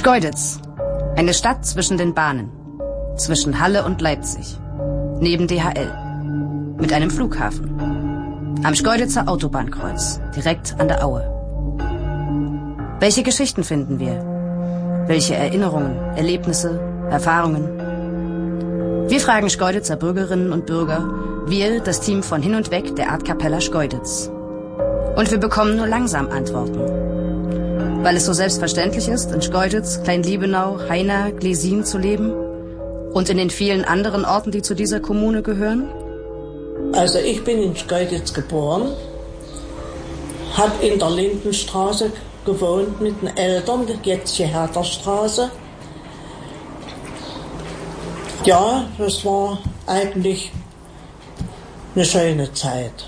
Schkeuditz, eine Stadt zwischen den Bahnen, zwischen Halle und Leipzig, neben DHL, mit einem Flughafen, am Schkeuditzer Autobahnkreuz, direkt an der Aue. Welche Geschichten finden wir? Welche Erinnerungen, Erlebnisse, Erfahrungen? Wir fragen Schkeuditzer Bürgerinnen und Bürger, wir, das Team von Hin und Weg der Artkapella Schkeuditz. Und wir bekommen nur langsam Antworten. Weil es so selbstverständlich ist, in Schkeuditz, Klein-Liebenau, Haina, Glesin zu leben und in den vielen anderen Orten, die zu dieser Kommune gehören? Also ich bin in Schkeuditz geboren, habe in der Lindenstraße gewohnt mit den Eltern, jetzt die Hertha-Straße. Ja, das war eigentlich eine schöne Zeit.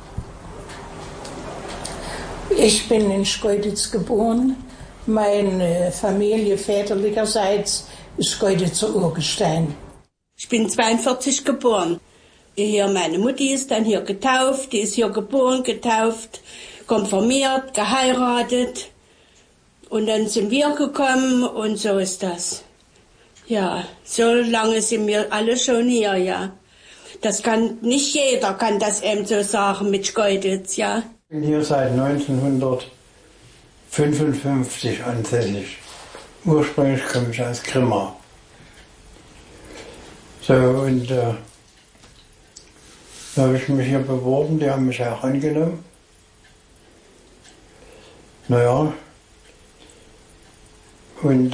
Ich bin in Schkeuditz geboren. Meine Familie väterlicherseits ist Schkeuditzer Urgestein. Ich bin 42 geboren. Hier meine Mutti ist dann hier getauft, die ist hier geboren, getauft, konfirmiert, geheiratet. Und dann sind wir gekommen und so ist das. Ja, so lange sind wir alle schon hier, ja. Das kann, nicht jeder kann das eben so sagen mit Schkeuditz, ja. Ich bin hier seit 1955 ansässig. Ursprünglich komme ich aus Grimma. So, und da habe ich mich hier beworben, die haben mich auch angenommen. Naja, und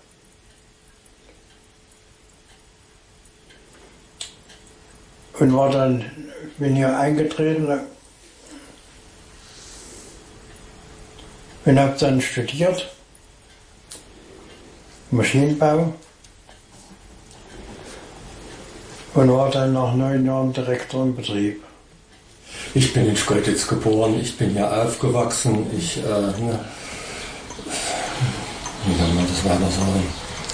war dann, bin hier eingetreten und habe dann studiert, Maschinenbau, und war dann nach 9 Jahren Direktor im Betrieb. Ich bin in Schkeuditz geboren, ich bin hier aufgewachsen, wie soll man das weiter sagen?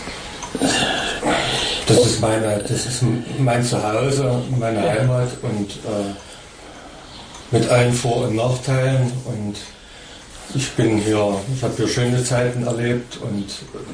Das ist mein Zuhause, meine Heimat und mit allen Vor- und Nachteilen, und ich habe hier schöne Zeiten erlebt und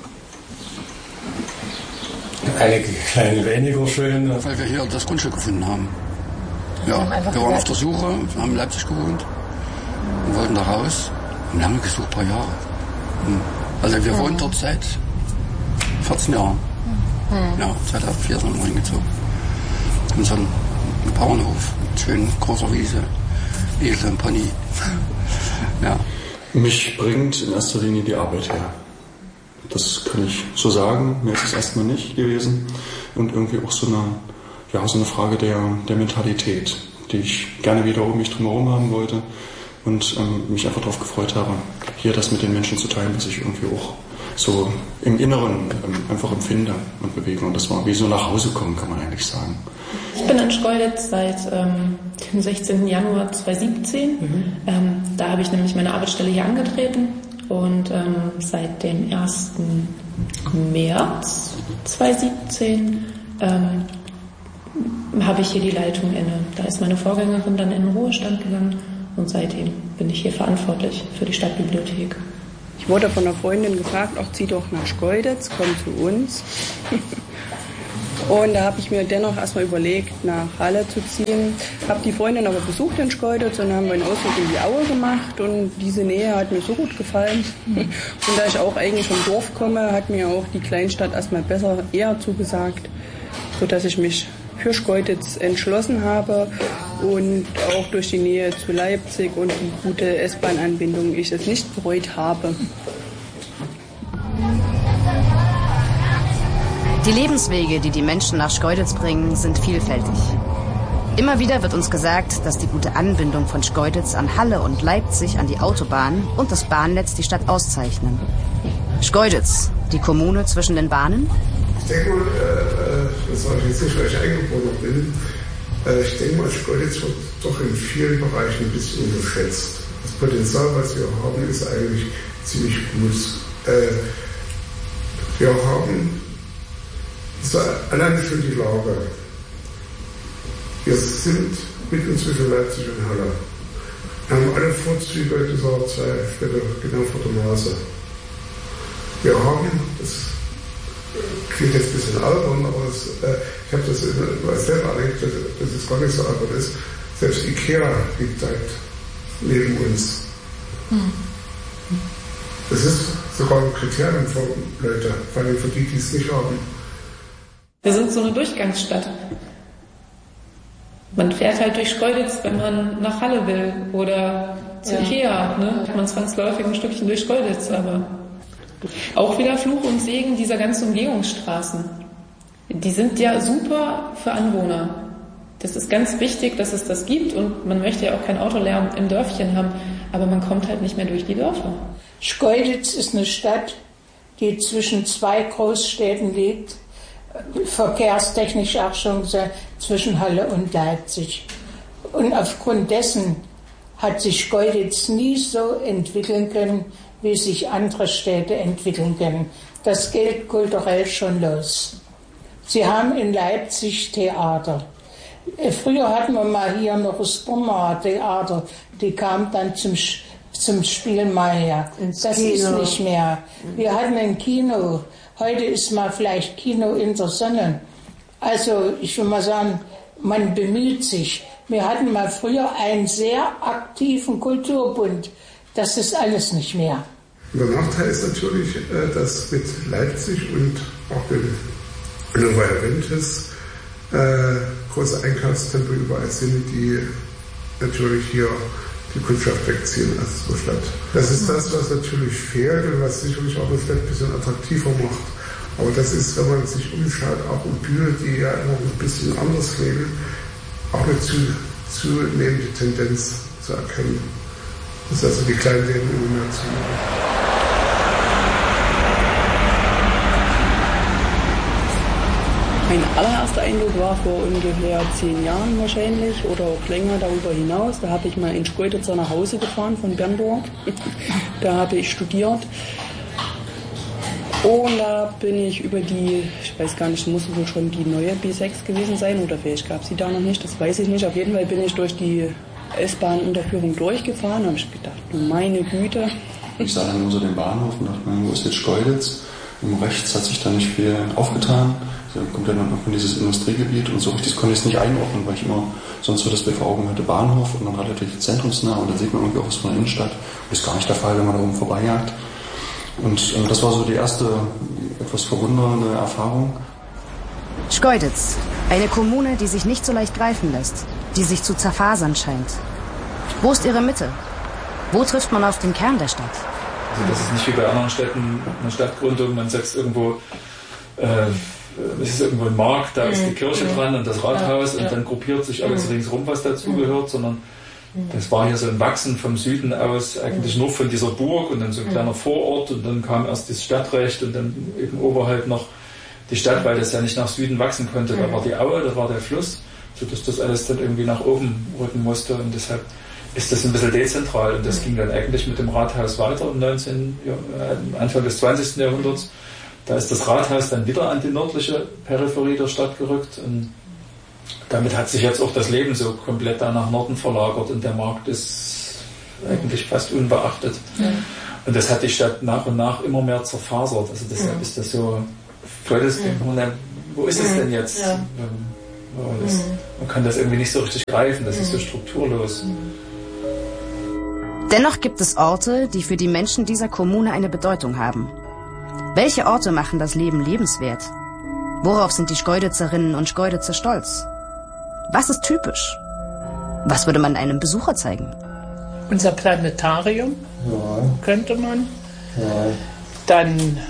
einige kleine weniger schöne. Weil wir hier das Grundstück gefunden haben. Ja, wir waren auf der Suche, wir haben in Leipzig gewohnt und wollten da raus. Und lange gesucht, ein paar Jahre. Also wir wohnen dort seit 14 Jahren. Ja, 2004 sind wir hingezogen. In so einem Bauernhof mit schön großer Wiese, Esel und Pony. Ja. Mich bringt in erster Linie die Arbeit her. Das kann ich so sagen. Mir ist es erstmal nicht gewesen. Und irgendwie auch so eine Frage der Mentalität, die ich gerne wieder um mich drumherum haben wollte. Und mich einfach darauf gefreut habe, hier das mit den Menschen zu teilen, was ich irgendwie auch so im Inneren einfach empfinde und bewege. Und das war wie so nach Hause kommen, kann man eigentlich sagen. Ich bin in Schkeuditz seit dem 16. Januar 2017. Da habe ich nämlich meine Arbeitsstelle hier angetreten. Und seit dem 1. März 2017 habe ich hier die Leitung inne. Da ist meine Vorgängerin dann in den Ruhestand gegangen. Und seitdem bin ich hier verantwortlich für die Stadtbibliothek. Ich wurde von einer Freundin gefragt, ach, zieh doch nach Schkeuditz, komm zu uns. Und da habe ich mir dennoch erstmal überlegt, nach Halle zu ziehen. Habe die Freundin aber besucht in Schkeuditz und haben wir einen Ausflug in die Aue gemacht. Und diese Nähe hat mir so gut gefallen. Und da ich auch eigentlich vom Dorf komme, hat mir auch die Kleinstadt erstmal eher zugesagt, sodass ich mich für Schkeuditz entschlossen habe und auch durch die Nähe zu Leipzig und die gute S-Bahn-Anbindung ich es nicht bereut habe. Die Lebenswege, die die Menschen nach Schkeuditz bringen, sind vielfältig. Immer wieder wird uns gesagt, dass die gute Anbindung von Schkeuditz an Halle und Leipzig an die Autobahn und das Bahnnetz die Stadt auszeichnen. Schkeuditz, die Kommune zwischen den Bahnen? Ich denke mal, das war jetzt nicht, weil ich eingeboren bin, ich denke mal, Schkeuditz wird doch in vielen Bereichen ein bisschen unterschätzt. Das Potenzial, was wir haben, ist eigentlich ziemlich gut. Wir haben alleine schon die Lage. Wir sind mitten zwischen Leipzig und Halle. Wir haben alle Vorzüge dieser zwei Städte genau vor der Nase. Wir haben, das klingt jetzt ein bisschen albern, aber ich habe das selber erlebt, dass es gar nicht so albern ist. Selbst Ikea liegt direkt neben uns. Das ist sogar ein Kriterium für Leute, vor allem für die es nicht haben. Wir sind so eine Durchgangsstadt. Man fährt halt durch Schkeuditz, wenn man nach Halle will oder zu Ikea. Ne? Man zwangsläufig ein Stückchen durch Schkeuditz, aber auch wieder Fluch und Segen dieser ganzen Umgehungsstraßen. Die sind ja super für Anwohner. Das ist ganz wichtig, dass es das gibt und man möchte ja auch kein Autolärm im Dörfchen haben, aber man kommt halt nicht mehr durch die Dörfer. Schkeuditz ist eine Stadt, die zwischen zwei Großstädten liegt, verkehrstechnisch auch schon zwischen Halle und Leipzig. Und aufgrund dessen hat sich Schkeuditz nie so entwickeln können, wie sich andere Städte entwickeln können. Das geht kulturell schon los. Sie haben in Leipzig Theater. Früher hatten wir mal hier noch das Brummer Theater, die kam dann zum Spiel mal her. Das ist nicht mehr. Wir hatten ein Kino. Heute ist mal vielleicht Kino in der Sonne. Also ich will mal sagen, man bemüht sich. Wir hatten mal früher einen sehr aktiven Kulturbund. Das ist alles nicht mehr. Der Nachteil ist natürlich, dass mit Leipzig und auch mit Novaya Ventis große Einkaufstempel überall sind, die natürlich hier die Kundschaft wegziehen als zur Stadt. Das ist das, was natürlich fehlt und was sicherlich auch eine Stadt ein bisschen attraktiver macht. Aber das ist, wenn man sich umschaut, auch in Bühl, die ja immer ein bisschen anders leben, auch eine zunehmende Tendenz zu erkennen. Das ist also die Kleinläden immer mehr zu. Mein allererster Eindruck war vor ungefähr 10 Jahren wahrscheinlich oder auch länger darüber hinaus. Da habe ich mal in Schkeuditz nach Hause gefahren von Bernburg. Da habe ich studiert. Und da bin ich über die, ich weiß gar nicht, muss wohl schon die neue B6 gewesen sein oder vielleicht gab es sie da noch nicht, das weiß ich nicht. Auf jeden Fall bin ich durch die S-Bahn-Unterführung durchgefahren. Da habe ich gedacht, meine Güte. Ich sah dann nur so den Bahnhof und dachte mir, wo ist jetzt Schkeuditz? Und rechts hat sich da nicht viel aufgetan. Dann kommt ja dann noch in dieses Industriegebiet und so richtig konnte ich es nicht einordnen, weil ich immer sonst so das Bild vor Augen hatte, Bahnhof und dann relativ zentrumsnah und dann sieht man irgendwie auch was von der Innenstadt. Das ist gar nicht der Fall, wenn man da oben vorbeijagt. Und das war so die erste etwas verwundernde Erfahrung. Schkeuditz, eine Kommune, die sich nicht so leicht greifen lässt, die sich zu zerfasern scheint. Wo ist ihre Mitte? Wo trifft man auf den Kern der Stadt? Also das ist nicht wie bei anderen Städten eine Stadtgründung, man setzt irgendwo, es ist irgendwo ein Markt, da ist die Kirche dran und das Rathaus und dann gruppiert sich alles ringsrum, was dazugehört, sondern das war hier so ein Wachsen vom Süden aus, eigentlich nur von dieser Burg und dann so ein kleiner Vorort und dann kam erst das Stadtrecht und dann eben oberhalb noch die Stadt, weil das ja nicht nach Süden wachsen konnte. Da war die Aue, da war der Fluss, sodass das alles dann irgendwie nach oben rücken musste und deshalb ist das ein bisschen dezentral und das ging dann eigentlich mit dem Rathaus weiter Anfang des 20. Jahrhunderts. Da ist das Rathaus dann wieder an die nördliche Peripherie der Stadt gerückt und damit hat sich jetzt auch das Leben so komplett da nach Norden verlagert und der Markt ist eigentlich fast unbeachtet. Ja. Und das hat die Stadt nach und nach immer mehr zerfasert. Also deshalb ist das so, wo ist es denn jetzt? Ja. Man kann das irgendwie nicht so richtig greifen, das ist so strukturlos. Dennoch gibt es Orte, die für die Menschen dieser Kommune eine Bedeutung haben. Welche Orte machen das Leben lebenswert? Worauf sind die Schkeuditzerinnen und Schkeuditzer stolz? Was ist typisch? Was würde man einem Besucher zeigen? Unser Planetarium könnte man. Ja. Dann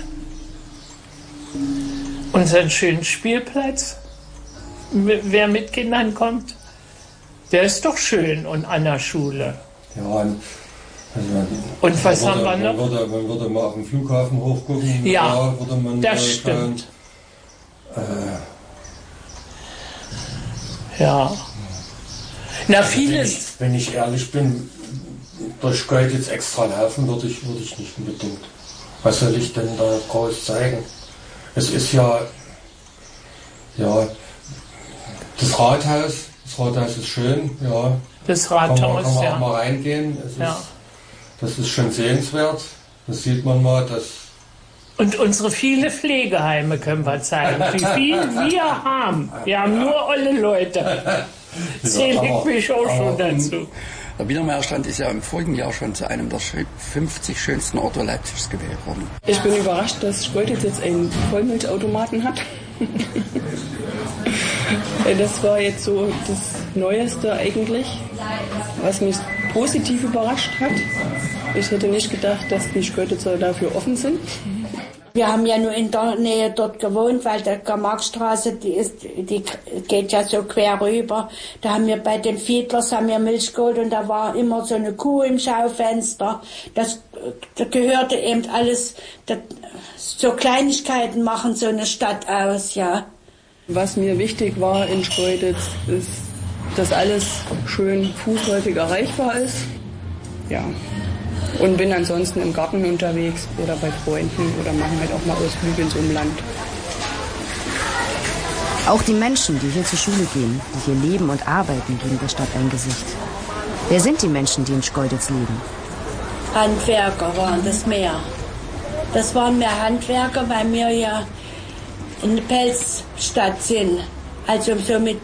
unseren schönen Spielplatz. Wer mit Kindern kommt, der ist doch schön und an der Schule. Ja, und was haben wir noch? Man würde mal auf den Flughafen hochgucken. Ja, da würde man das stimmt. Ja. Na, vieles. Wenn ich ehrlich bin, durch Schkeuditz extra laufen würde ich nicht unbedingt. Was soll ich denn da groß zeigen? Es ist ja das Rathaus. Das Rathaus ist schön, ja. Das Rathaus, kann man auch mal reingehen. Das ist schon sehenswert. Das sieht man mal, dass Und unsere viele Pflegeheime können wir zeigen, wie viel wir haben. Wir haben nur alle Leute. Zähle ich mich auch schon dazu. Der Biedermeierstand ist ja im vorigen Jahr schon zu einem der 50 schönsten Orte Leipzigs gewählt worden. Ich bin überrascht, dass Schkeuditz jetzt einen Vollmilchautomaten hat. Das war jetzt so das Neueste eigentlich, was mich positiv überrascht hat. Ich hätte nicht gedacht, dass die Schkeuditzer dafür offen sind. Wir haben ja nur in der Nähe dort gewohnt, weil die Karl-Marx-Straße, die geht ja so quer rüber. Da haben wir bei den Fiedlers Milch geholt und da war immer so eine Kuh im Schaufenster. Da gehörte eben alles, so Kleinigkeiten machen so eine Stadt aus, ja. Was mir wichtig war in Schkeuditz, ist, dass alles schön fußläufig erreichbar ist. Ja. Und bin ansonsten im Garten unterwegs oder bei Freunden oder machen halt auch mal Ausflüge ins Umland. Auch die Menschen, die hier zur Schule gehen, die hier leben und arbeiten, geben der Stadt ein Gesicht. Wer sind die Menschen, die in Schkeuditz leben? Handwerker waren das mehr. Das waren mehr Handwerker, weil wir ja in der Pelzstadt sind. Also so mit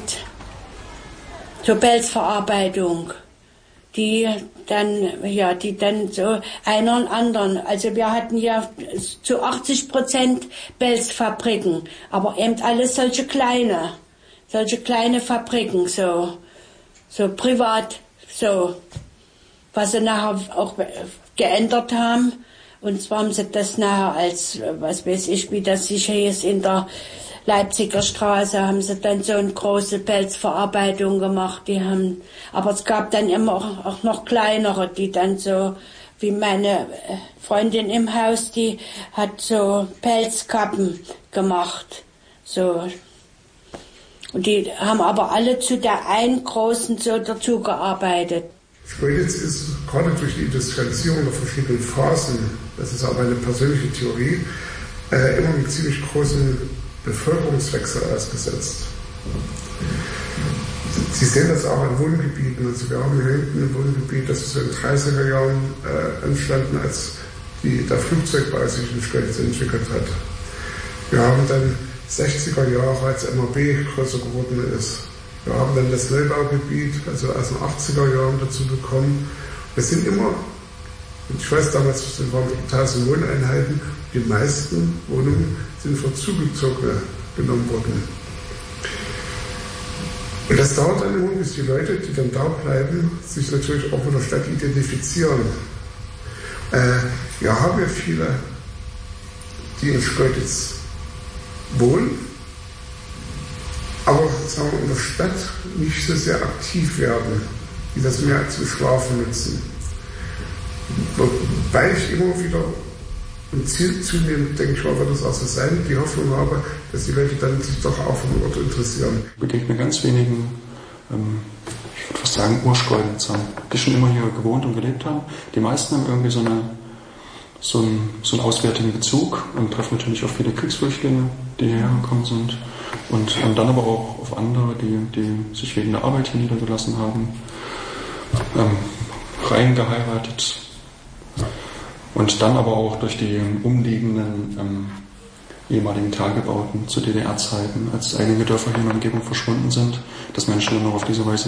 so Pelzverarbeitung. Die dann so einer und anderen. Also wir hatten ja zu 80% Pelzfabriken, aber eben alles solche kleine Fabriken, so privat, so, was sie nachher auch geändert haben. Und zwar haben sie das nachher als, was weiß ich, wie das sich hieß, in der Leipziger Straße haben sie dann so eine große Pelzverarbeitung gemacht. Aber es gab dann immer auch noch kleinere, die dann so, wie meine Freundin im Haus, die hat so Pelzkappen gemacht. So. Und die haben aber alle zu der einen großen so dazu gearbeitet. Schkeuditz ist gerade durch die Industrialisierung der verschiedenen Phasen, das ist aber eine persönliche Theorie, immer mit ziemlich großen Bevölkerungswechsel ausgesetzt. Sie sehen das auch an Wohngebieten. Also wir haben hier hinten ein Wohngebiet, das ist so in den 30er Jahren entstanden, als der Flugzeugbau sich in Schkeuditz entwickelt hat. Wir haben dann 60er Jahre, als MAB größer geworden ist. Wir haben dann das Neubaugebiet, also aus den 80er Jahren dazu bekommen. Es sind immer, ich weiß damals, es waren 1000 Wohneinheiten, die meisten Wohnungen sind für Zugezogene genommen worden. Und das dauert dann immer, bis die Leute, die dann da bleiben, sich natürlich auch mit der Stadt identifizieren. Wir haben ja viele, die in Schkeuditz wohnen, aber sagen wir, in der Stadt nicht so sehr aktiv werden, die das mehr zum Schlafen nutzen. Wobei ich immer wieder und zunehmend, denke ich mal, wird das auch so sein, die Hoffnung habe, dass die Leute dann sich doch auch vom Ort interessieren. Ich begegne ganz wenigen, ich würde fast sagen, Urschkeuditzern, die schon immer hier gewohnt und gelebt haben. Die meisten haben irgendwie so einen auswärtigen Bezug und treffen natürlich auf viele Kriegsflüchtlinge, die hierher gekommen sind. Und dann aber auch auf andere, die sich wegen der Arbeit hier niedergelassen haben, rein geheiratet. Und dann aber auch durch die umliegenden ehemaligen Tagebauten zu DDR-Zeiten, als einige Dörfer hier in der Umgebung verschwunden sind, dass Menschen dann noch auf diese Weise